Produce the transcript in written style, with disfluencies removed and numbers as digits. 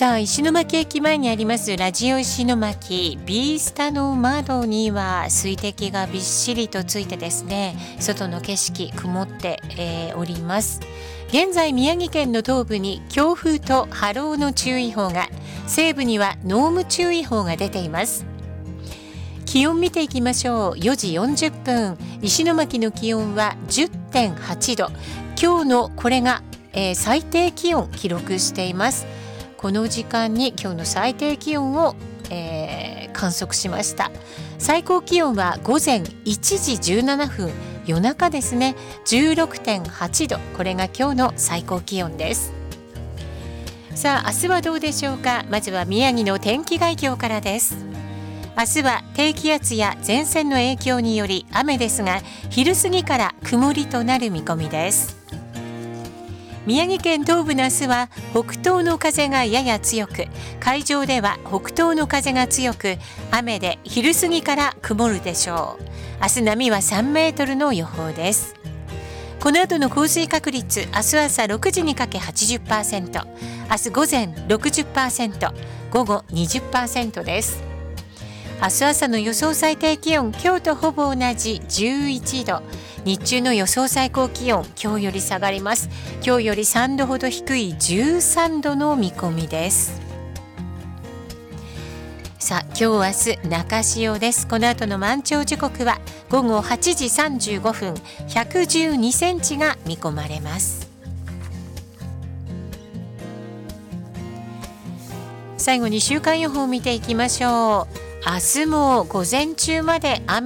さあ、石巻駅前にありますラジオ石巻ビースタの窓には水滴がびっしりとついてですね、外の景色曇って、おります。現在宮城県の東部に強風と波浪の注意報が、西部には濃霧注意報が出ています。気温見ていきましょう。4時40分、石巻の気温は 10.8 度。今日のこれが、最低気温記録しています。この時間に今日の最低気温を、観測しました。最高気温は午前1時17分、夜中ですね、 16.8 度。これが今日の最高気温です。さあ、明日はどうでしょうか。まずは宮城の天気概況からです。明日は低気圧や前線の影響により雨ですが、昼過ぎから曇りとなる見込みです。宮城県東部の明日は北東の風がやや強く、海上では北東の風が強く、雨で昼過ぎから曇るでしょう。明日波は3メートルの予報です。この後の降水確率、明日朝6時にかけ 80%、 明日午前 60%、 午後 20% です。明日朝の予想最低気温、今日とほぼ同じ11度。日中の予想最高気温、今日より下がります。今日より3度ほど低い13度の見込みです。さあ、今日明日中潮です。この後の満潮時刻は午後8時35分、112センチが見込まれます。最後に週間予報を見ていきましょう。明日も午前中まで雨